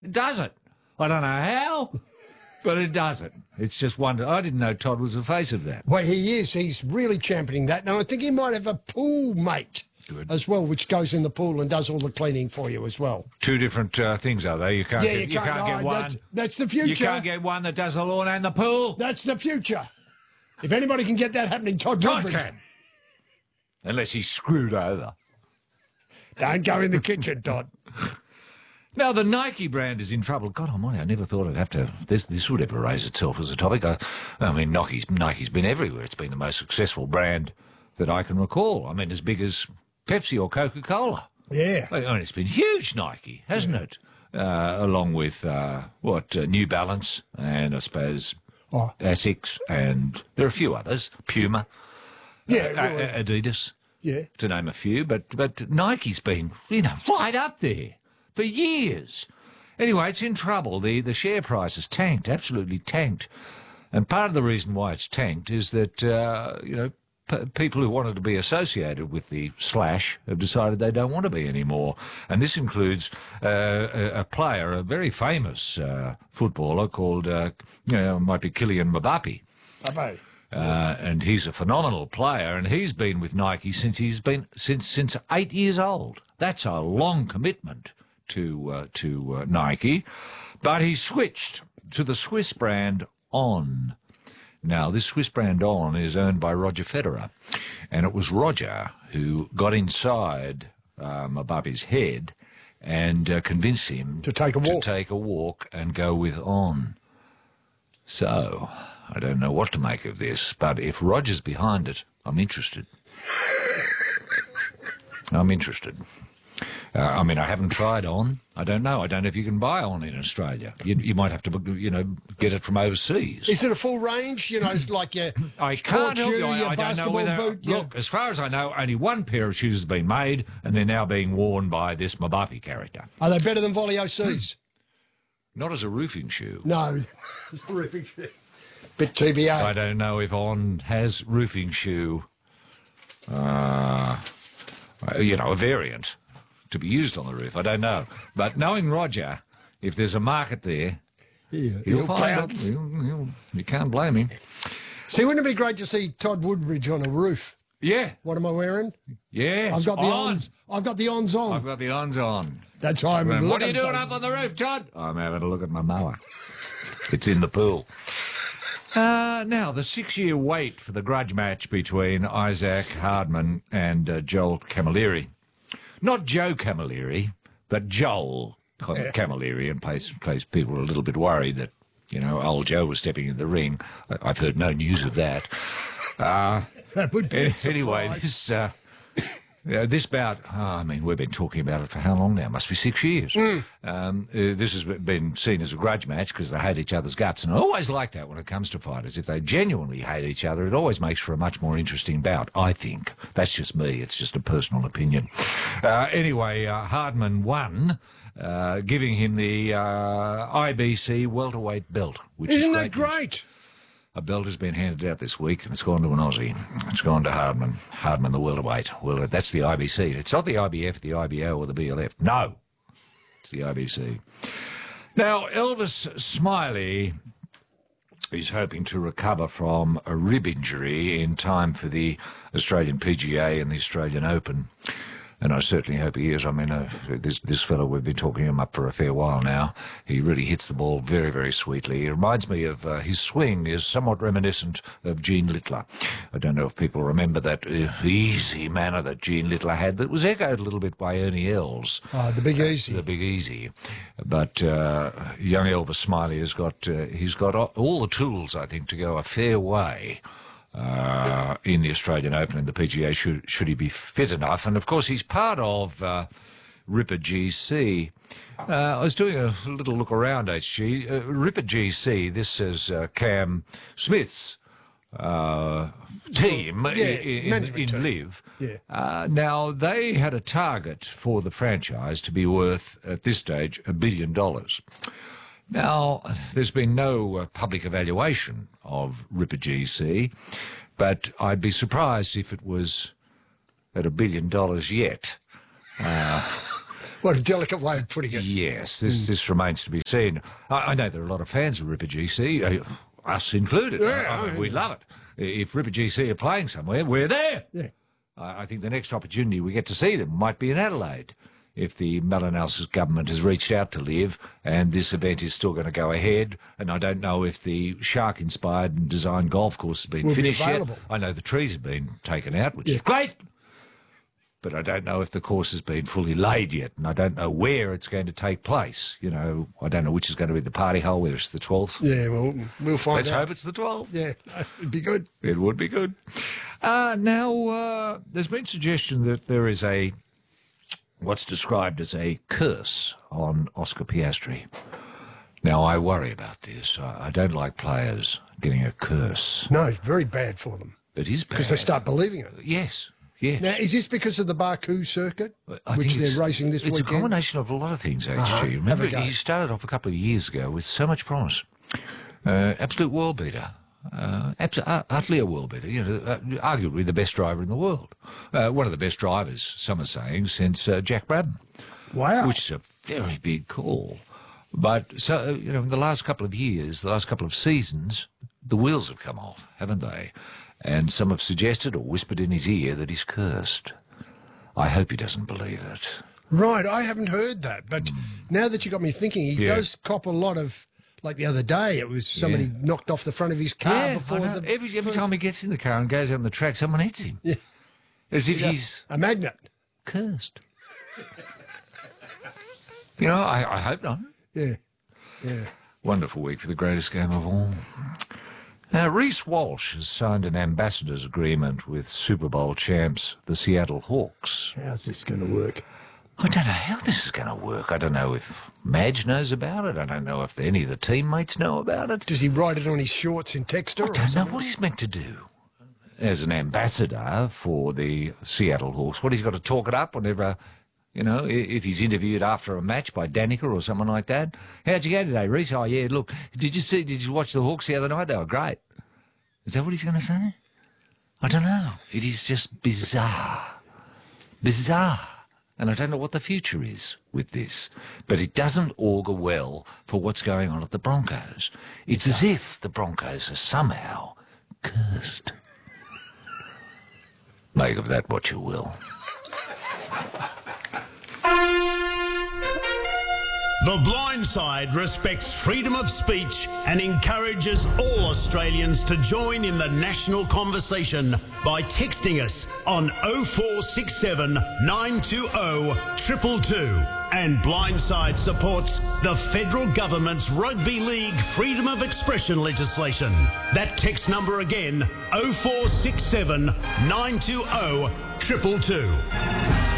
It doesn't. I don't know how, but it doesn't. It's just wonder. I didn't know Todd was the face of that. Well, he is. He's really championing that. And I think he might have a pool mate as well, which goes in the pool and does all the cleaning for you as well. Two different things, are they? You can't get one. That's the future. You can't get one that does the lawn and the pool. That's the future. If anybody can get that happening, Todd Woodbridge can. Unless he's screwed over. Don't go in the kitchen, Todd. Now, the Nike brand is in trouble. God almighty, I never thought I'd have to... This would ever raise itself as a topic. I mean, Nike's been everywhere. It's been the most successful brand that I can recall. I mean, as big as Pepsi or Coca-Cola. Yeah. I mean, it's been huge, Nike, hasn't it? Along with, New Balance and, I suppose, Asics, and there are a few others. Puma. Adidas. Yeah. To name a few. But Nike's been, right up there for years. Anyway, it's in trouble. The share price has tanked, absolutely tanked. And part of the reason why it's tanked is that, people who wanted to be associated with the Slash have decided they don't want to be anymore. And this includes a player, a very famous footballer called, might be Kylian Mbappe. And he's a phenomenal player, and he's been with Nike since 8 years old. That's a long commitment to Nike, but he switched to the Swiss brand On. Now, this Swiss brand On is owned by Roger Federer, and it was Roger who got inside Mbappe's head and convinced him to take a walk and go with On. So, I don't know what to make of this, but if Roger's behind it, I'm interested. I mean, I haven't tried On. I don't know. I don't know if you can buy On in Australia. You might have to, get it from overseas. Is it a full range? It's like your I can't help you. I don't know whether... boot, Look, as far as I know, only one pair of shoes has been made, and they're now being worn by this Mbappe character. Are they better than Volley OCs? Not as a roofing shoe. No, it's a roofing shoe. Bit TBA. I don't know if On has roofing shoe, a variant to be used on the roof. I don't know. But knowing Roger, if there's a market there, he'll find it. You can't blame him. See, wouldn't it be great to see Todd Woodbridge on a roof? Yeah. What am I wearing? Yes. I've got the ons. I've got the ons on. I've got the ons on. That's why I'm What are you doing up on the roof, Todd? I'm having a look at my mower. It's in the pool. Now, the 6-year wait for the grudge match between Isaac Hardman and Joel Camilleri. Not Joe Camilleri, but Joel Camilleri, in case people were a little bit worried that, old Joe was stepping in the ring. I've heard no news of that. That would be anyway, this bout, we've been talking about it for how long now? Must be 6 years. This has been seen as a grudge match because they hate each other's guts. And I always like that when it comes to fighters. If they genuinely hate each other, it always makes for a much more interesting bout, I think. That's just me. It's just a personal opinion. Anyway, Hardman won, giving him the IBC welterweight belt. Which Isn't that great? A belt has been handed out this week, and it's gone to an Aussie. It's gone to Hardman. Hardman, the welterweight. Well, that's the IBC. It's not the IBF, the IBO, or the BLF. No, it's the IBC. Now, Elvis Smiley is hoping to recover from a rib injury in time for the Australian PGA and the Australian Open. And I certainly hope he is. This fellow, we've been talking him up for a fair while now. He really hits the ball very, very sweetly. He reminds me of his swing is somewhat reminiscent of Gene Littler. I don't know if people remember that easy manner that Gene Littler had that was echoed a little bit by Ernie Els. The Big Easy. The Big Easy. But young Elvis Smiley has got all the tools, I think, to go a fair way in the Australian Open and the PGA should he be fit enough. And of course he's part of Ripper GC. I was doing a little look around HG. Ripper GC, this is Cam Smith's team in Live. Yeah. Now, they had a target for the franchise to be worth, at this stage, $1 billion. Now, there's been no public evaluation of Ripper GC, but I'd be surprised if it was at $1 billion yet. What a delicate way of putting it. Yes, this remains to be seen. I know there are a lot of fans of Ripper GC, us included. Yeah, We love it. If Ripper GC are playing somewhere, we're there. Yeah. I think the next opportunity we get to see them might be in Adelaide, if the Malinalsis government has reached out to Liv and this event is still going to go ahead. And I don't know if the shark-inspired and designed golf course has been finished yet. I know the trees have been taken out, which is great. But I don't know if the course has been fully laid yet, and I don't know where it's going to take place. You know, I don't know which is going to be the party hole, whether it's the 12th. Yeah, well, we'll find Let's out. hope it's the 12th. Yeah, it'd be good. It would be good. Now, there's been suggestion that there is what's described as a curse on Oscar Piastri. Now, I worry about this. I don't like players getting a curse. No, it's very bad for them. It is bad. Because they start believing it. Yes. Now, is this because of the Baku circuit, I which think they're racing this weekend? It's a combination of a lot of things, actually. Remember, he started off a couple of years ago with so much promise. Absolute world beater. Utterly a world beater. You know, arguably the best driver in the world. One of the best drivers, some are saying, since Jack Brabham. Wow. Which is a very big call. But, so you know, in the last couple of years, the last couple of seasons, the wheels have come off, haven't they? And some have suggested or whispered in his ear that he's cursed. I hope he doesn't believe it. Right, I haven't heard that. But now that you got me thinking, he does cop a lot of, like the other day, it was somebody knocked off the front of his car before the... Every time he gets in the car and goes on the track, someone hits him. Yeah. As if he's... a magnet. Cursed. You know, I hope not. Yeah. Wonderful week for the greatest game of all. Now, Reece Walsh has signed an ambassador's agreement with Super Bowl champs, the Seattle Hawks. How's this going to work? I don't know how this is going to work. I don't know if Madge knows about it. I don't know if any of the teammates know about it. Does he write it on his shorts in Texter? I don't know what he's meant to do as an ambassador for the Seattle Hawks. What, he's got to talk it up whenever... You know, if he's interviewed after a match by Danica or someone like that. How'd you go today, Reece? Oh, yeah, look, did you watch the Hawks the other night? They were great. Is that what he's going to say? I don't know. It is just bizarre. Bizarre. And I don't know what the future is with this. But it doesn't augur well for what's going on at the Broncos. It's as if the Broncos are somehow cursed. Make of that what you will. The Blind Side respects freedom of speech and encourages all Australians to join in the national conversation by texting us on 0467 920 222. And Blindside supports the federal government's Rugby League freedom of expression legislation. That text number again, 0467 920 222.